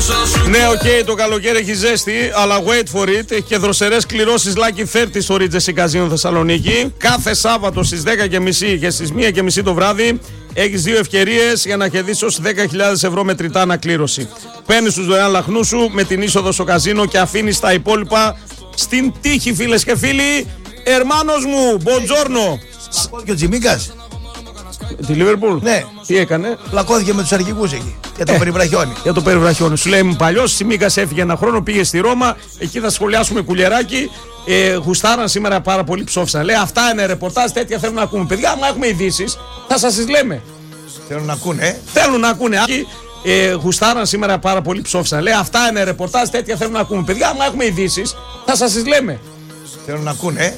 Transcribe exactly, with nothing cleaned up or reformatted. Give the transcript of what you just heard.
Ναι, οκ, okay, το καλοκαίρι έχει ζέστη, αλλά wait for it. Έχει και δροσερές κληρώσεις Lucky τριάντα στο Regency Casino Θεσσαλονίκη. Κάθε Σάββατο στις δέκα και μισή και στις μία και μισή το βράδυ έχεις δύο ευκαιρίες για να κερδίσεις ως δέκα χιλιάδες ευρώ μετρητά ανακλήρωση. Παίρνεις τους δωρεάν λαχνούς σου με την είσοδο στο καζίνο και αφήνεις τα υπόλοιπα στην τύχη, φίλες και φίλοι. Ερμάνος μου, μποντζόρνο. Και ο Τζιμίκας. Τη Λίβερπουλ. Ναι. Τι έκανε? Πλακώθηκε με τους αρχηγούς εκεί. Για το ε, περιβραχιόνι. Για το περιβραχιόνι. Σου λέει παλιός Τσιμίκας έφυγε ένα χρόνο, πήγε στη Ρώμα. Εκεί θα σχολιάσουμε κουλιεράκι. Ε, γουστάραν σήμερα πάρα πολύ, ψόφισαν. Λέει αυτά είναι ρεπορτάζ, τέτοια θέλουν να ακούμε. Παιδιά, άμα έχουμε ειδήσεις, θα σας τις λέμε. Θέλουν να ακούνε. Ε. Θέλουν να ακούνε. Ε, γουστάραν σήμερα πάρα πολύ, ψόφισαν. Λέει αυτά είναι ρεπορτάζ, τέτοια θέλουν να ακούμε. Παιδιά, άμα έχουμε ειδήσεις, θα σας τις λέμε. Θέλουν να ακούνε. Ε.